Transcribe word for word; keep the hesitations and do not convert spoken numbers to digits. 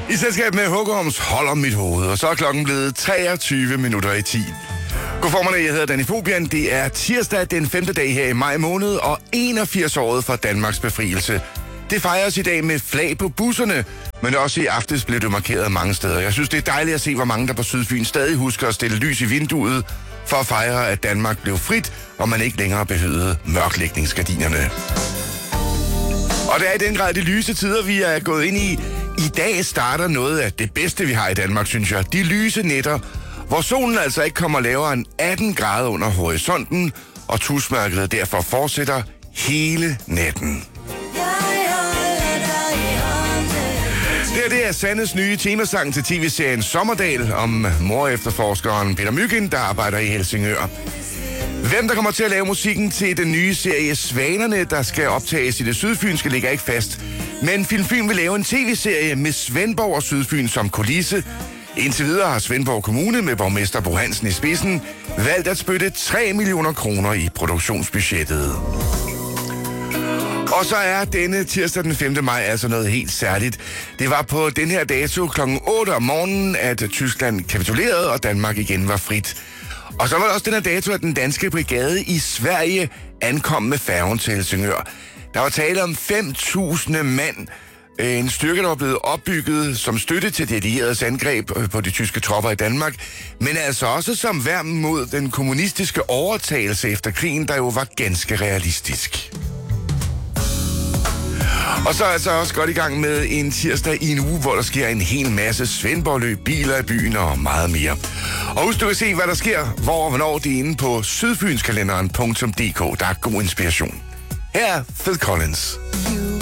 I selskab med Hugorms Hold om mit hoved, og så er klokken blevet treogtyve minutter i ti. God formiddag, jeg hedder Danny Fobian. Det er tirsdag den femte dag her i maj måned, og enogfirs-året for Danmarks befrielse. Det fejres i dag med flag på busserne, men også i aftes blev det markeret mange steder. Jeg synes, det er dejligt at se, hvor mange der på Sydfyn stadig husker at stille lys i vinduet for at fejre, at Danmark blev frit, og man ikke længere behøvede mørklægningsgardinerne. Og det er i den grad de lyse tider, vi er gået ind i. I dag starter noget af det bedste, vi har i Danmark, synes jeg. De lyse nætter, hvor solen altså ikke kommer lavere end atten grader under horisonten, og tusmørket derfor fortsætter hele natten. Det her, det er Sandes nye temasang til tv-serien Sommerdal om mor-efterforskeren Peter Mygind, der arbejder i Helsingør. Hvem der kommer til at lave musikken til den nye serie Svanerne, der skal optages i det sydfynske, ligger ikke fast. Men Filmfyn vil lave en tv-serie med Svendborg og Sydfyn som kulisse. Indtil videre har Svendborg Kommune med borgmester Bo Hansen i spidsen valgt at spytte tre millioner kroner i produktionsbudgettet. Og så er denne tirsdag den femte maj altså noget helt særligt. Det var på den her dato klokken otte om morgenen, at Tyskland kapitulerede, og Danmark igen var frit. Og så var det også den her dato, at den danske brigade i Sverige ankom med færgen til Helsingør. Der var tale om fem tusind mand. En styrke, der var blevet opbygget som støtte til de allieredes angreb på de tyske tropper i Danmark, men altså også som værn mod den kommunistiske overtagelse efter krigen, der jo var ganske realistisk. Og så er altså også godt i gang med en tirsdag i en uge, hvor der sker en hel masse Svendborg-løb, biler i byen og meget mere. Og husk, du kan se, hvad der sker, hvor og hvornår det er inde på sydfynskalenderen punktum d k. Der er god inspiration. Her er Phil Collins.